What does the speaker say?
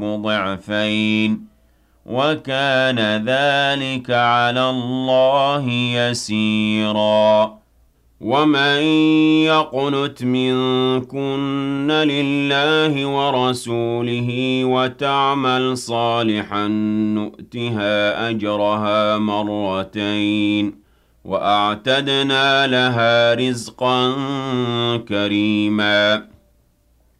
ضعفين وكان ذلك على الله يسيرا ومن يقنت منكن لله ورسوله وتعمل صالحا نؤتها أجرها مرتين وأعتدنا لها رزقا كريما